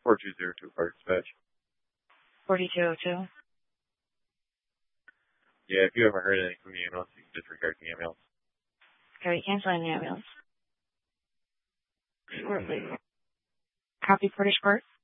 4202 Park Dispatch. 4202. Yeah, if you ever heard anything from the ambulance, you can disregard the ambulance. Okay, canceling the ambulance. Shortly. Copy Portage Court.